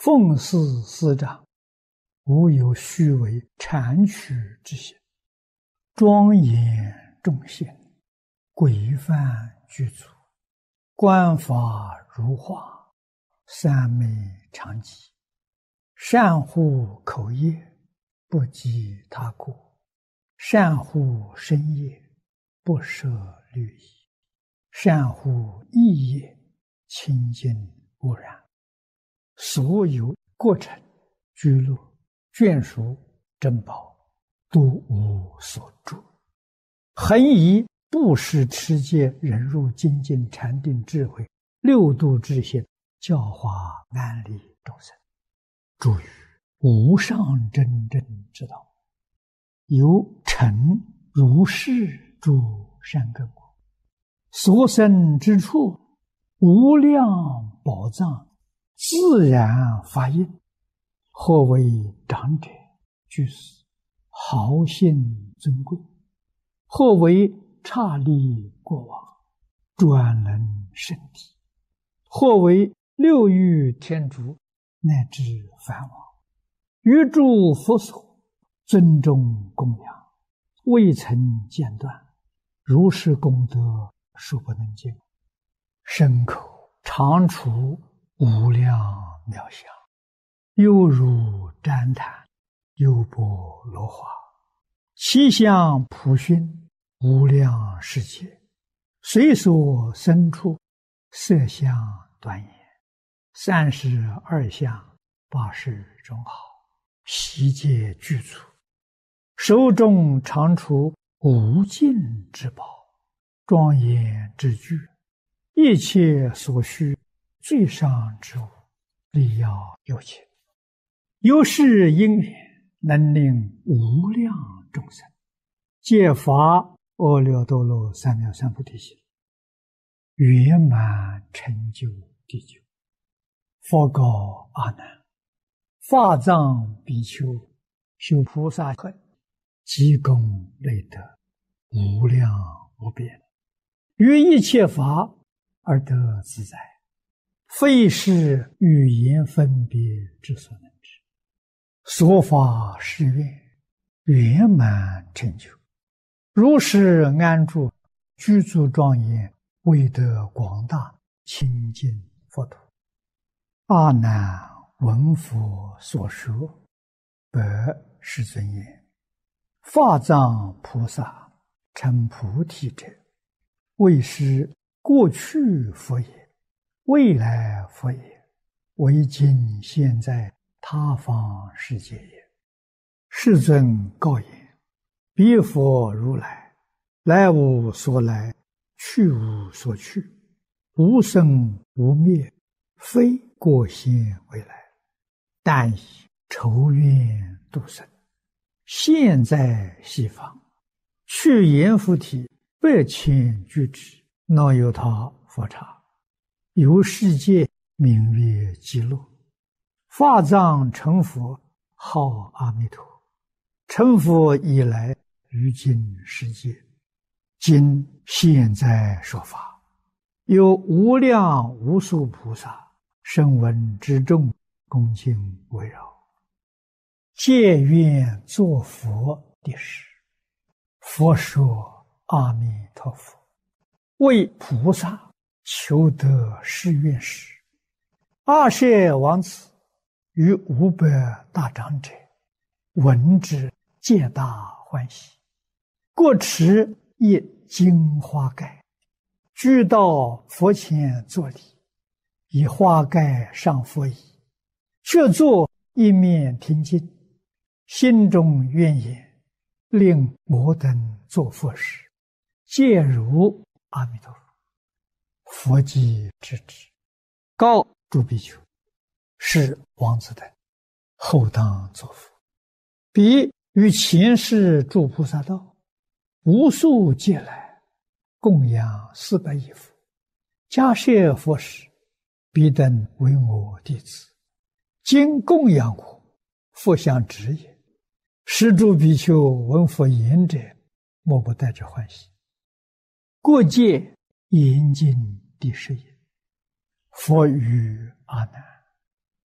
奉事师长，无有虚伪谄曲之行，庄严众贤，规范具足，观法如画，三昧常寂，善护口业，不及他过；善护身业，不舍律仪；善护意业，清净无染。所有过程、居录、眷属、珍宝，都无所著。恒以布施、持戒、忍辱、精进、禅定、智慧六度之心，教化安利众生，助于无上真正之道，由成如是诸善根果，所生之处，无量宝藏自然发应，或为长者、居士、豪信尊贵，或为刹利国王、专能圣体，或为六欲天竺乃至梵王，于诸佛所尊重供养，未曾间断，如是功德数不能尽，身口常处无量妙相，犹如旃檀，优波罗花，其相普熏，无量世界，随所生处，色相端严，32相80种好，悉皆具足，手中常处无尽之宝，庄严之具，一切所需最上之物，力要有情，由是因缘，能令无量众生皆发阿耨多罗三藐三菩提心，圆满成就地久。佛告阿难：法藏比丘修菩萨行，积功累德，无量无边，于一切法而得自在，非是语言分别之所能知。所发誓愿，圆满成就，如是安住，居住庄严，为得广大清净佛土。阿难闻佛所说，白世尊言：法藏菩萨成菩提者，为是过去佛也，未来佛也，为今现在他方世界也。世尊告言：彼佛如来，来无所来，去无所去，无生无灭，非过现未来，但以筹愿度生，现在西方，去阎浮提8,000俱胝，那由他佛刹，由世界名曰极乐。法藏成佛，号阿弥陀。成佛以来，于今世界，今现在说法，有无量无数菩萨声闻之众，恭敬围绕，皆愿作佛的事。佛说阿弥陀佛，为菩萨求得誓愿时，阿舍王子与500大长者闻之，皆大欢喜，各持一金花盖，俱到佛前作礼，以花盖上佛椅，却坐一面听经，心中愿言：令我等作佛时，皆如阿弥陀佛。佛即制止，告诸比丘：是王子等后当作佛。彼于前世诸菩萨道，无数劫来，供养400亿佛，迦叶佛时，彼等为我弟子，今供养我，佛相指也。是诸比丘闻佛言者，莫不带着欢喜。过界严禁第10也。佛语阿难：